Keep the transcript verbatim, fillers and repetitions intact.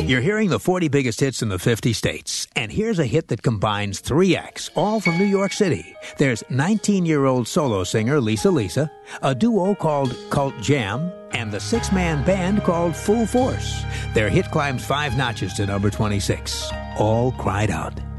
You're hearing the forty biggest hits in the fifty states. And here's a hit that combines three acts, all from New York City. There's nineteen-year-old solo singer Lisa Lisa, a duo called Cult Jam, and the six-man band called Full Force. Their hit climbs five notches to number twenty-six. All Cried Out.